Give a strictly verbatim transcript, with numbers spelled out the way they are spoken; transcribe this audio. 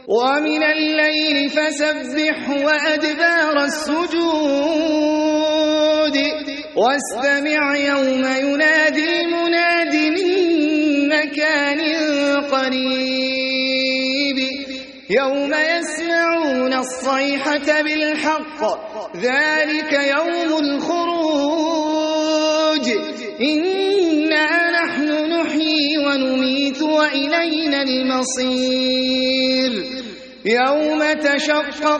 ومن الليل فسبح وأدبار السجود واستمع يوم ينادي مناد من مكان قريب يوم يسمعون الصيحة بالحق ذلك يوم الخروج إنا نحن نحيي ونميت وإلينا المصير يوم تشقق